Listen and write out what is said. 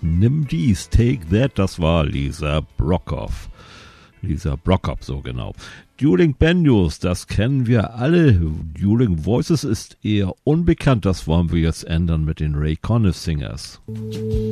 Nimm dies, take that, das war Lisa Brokop. Lisa Brokop, so genau. Dueling Banjos, das kennen wir alle. Dueling Voices ist eher unbekannt, das wollen wir jetzt ändern mit den Ray Conniff Singers.